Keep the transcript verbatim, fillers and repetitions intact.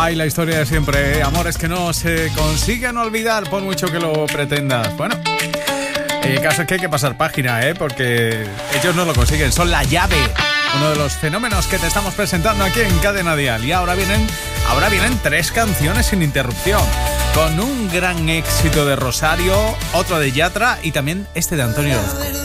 Ay, la historia de siempre, ¿eh? Amores que no se consiguen olvidar por mucho que lo pretendas. Bueno, el caso es que hay que pasar página, ¿eh? Porque ellos no lo consiguen, son La Llave, uno de los fenómenos que te estamos presentando aquí en Cadena Dial. Y ahora vienen, ahora vienen tres canciones sin interrupción, con un gran éxito de Rosario, otro de Yatra y también este de Antonio Orozco.